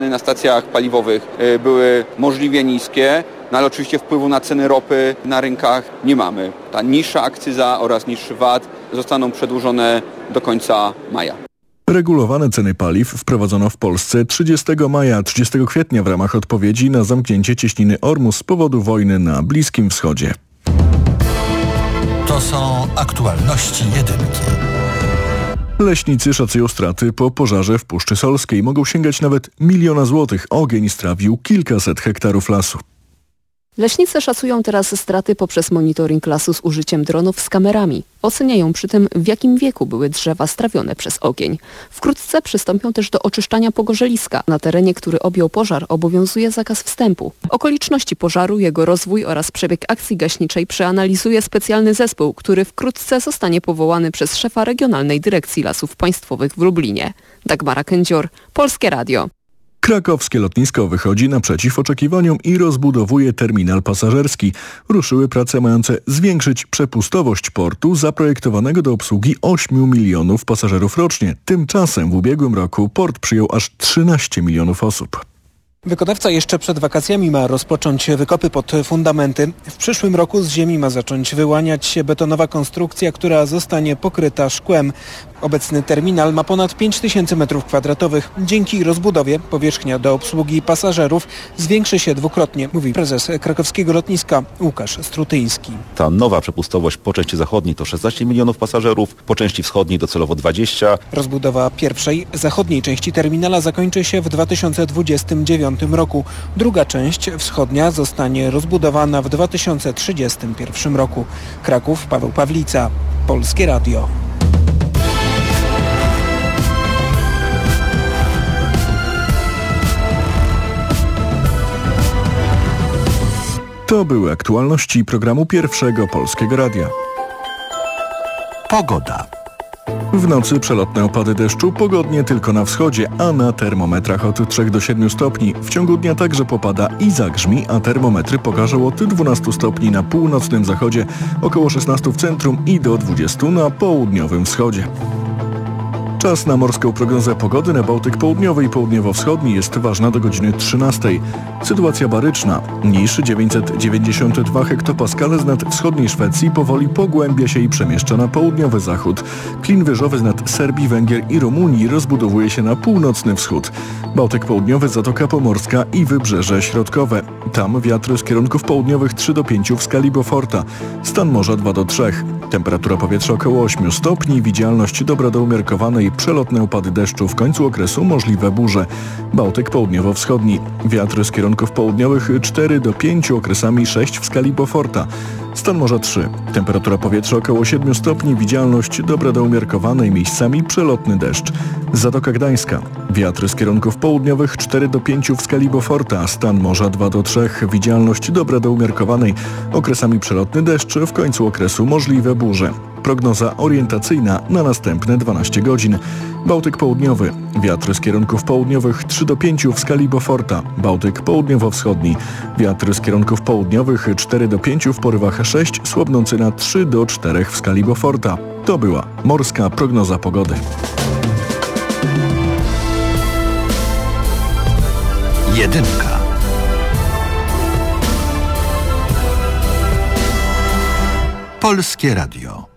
Na stacjach paliwowych były możliwie niskie, ale oczywiście wpływu na ceny ropy na rynkach nie mamy. Ta niższa akcyza oraz niższy VAT zostaną przedłużone do końca maja. Regulowane ceny paliw wprowadzono w Polsce 30 maja, 30 kwietnia w ramach odpowiedzi na zamknięcie cieśniny Ormus z powodu wojny na Bliskim Wschodzie. To są aktualności jedynki. Leśnicy szacują straty po pożarze w Puszczy Solskiej. Mogą sięgać nawet 1 000 000 złotych. Ogień strawił kilkaset hektarów lasu. Leśnicy szacują teraz straty poprzez monitoring lasu z użyciem dronów z kamerami. Oceniają przy tym, w jakim wieku były drzewa strawione przez ogień. Wkrótce przystąpią też do oczyszczania pogorzeliska. Na terenie, który objął pożar, obowiązuje zakaz wstępu. Okoliczności pożaru, jego rozwój oraz przebieg akcji gaśniczej przeanalizuje specjalny zespół, który wkrótce zostanie powołany przez szefa Regionalnej Dyrekcji Lasów Państwowych w Lublinie. Dagmara Kędzior, Polskie Radio. Krakowskie lotnisko wychodzi naprzeciw oczekiwaniom i rozbudowuje terminal pasażerski. Ruszyły prace mające zwiększyć przepustowość portu zaprojektowanego do obsługi 8 milionów pasażerów rocznie. Tymczasem w ubiegłym roku port przyjął aż 13 milionów osób. Wykonawca jeszcze przed wakacjami ma rozpocząć wykopy pod fundamenty. W przyszłym roku z ziemi ma zacząć wyłaniać się betonowa konstrukcja, która zostanie pokryta szkłem. Obecny terminal ma ponad 5000 m2. Dzięki rozbudowie powierzchnia do obsługi pasażerów zwiększy się dwukrotnie, mówi prezes krakowskiego lotniska Łukasz Strutyński. Ta nowa przepustowość po części zachodniej to 16 milionów pasażerów, po części wschodniej docelowo 20. Rozbudowa pierwszej, zachodniej części terminala zakończy się w 2029 roku. Druga część, wschodnia, zostanie rozbudowana w 2031 roku. Kraków, Paweł Pawlica, Polskie Radio. To były aktualności programu Pierwszego Polskiego Radia. Pogoda. W nocy przelotne opady deszczu, pogodnie tylko na wschodzie, a na termometrach od 3 do 7 stopni. W ciągu dnia także popada i zagrzmi, a termometry pokażą od 12 stopni na północnym zachodzie, około 16 w centrum i do 20 na południowym wschodzie. Czas na morską prognozę pogody na Bałtyk Południowy i Południowo-Wschodni jest ważna do godziny 13. Sytuacja baryczna. Niż 992 hektopaskale z nad wschodniej Szwecji powoli pogłębia się i przemieszcza na południowy zachód. Klin wyżowy z nad Serbii, Węgier i Rumunii rozbudowuje się na północny wschód. Bałtyk Południowy, Zatoka Pomorska i Wybrzeże Środkowe. Tam wiatry z kierunków południowych 3 do 5 w skali Beauforta. Stan morza 2 do 3. Temperatura powietrza około 8 stopni, widzialność dobra do umiarkowanej, przelotne opady deszczu, w końcu okresu możliwe burze. Bałtyk Południowo-Wschodni. Wiatry z kierunków południowych 4 do 5, okresami 6 w skali Beauforta. Stan morza 3. Temperatura powietrza około 7 stopni, widzialność dobra do umiarkowanej, miejscami przelotny deszcz. Zatoka Gdańska. Wiatry z kierunków południowych 4 do 5 w skali Beauforta. Stan morza 2 do 3, widzialność dobra do umiarkowanej, okresami przelotny deszcz, w końcu okresu możliwe burze. Prognoza orientacyjna na następne 12 godzin. Bałtyk Południowy. Wiatry z kierunków południowych 3 do 5 w skali Beauforta. Bałtyk Południowo-Wschodni. Wiatry z kierunków południowych 4 do 5 w porywach 6, słabnący na 3 do 4 w skali Beauforta. To była morska prognoza pogody. Jedynka. Polskie Radio.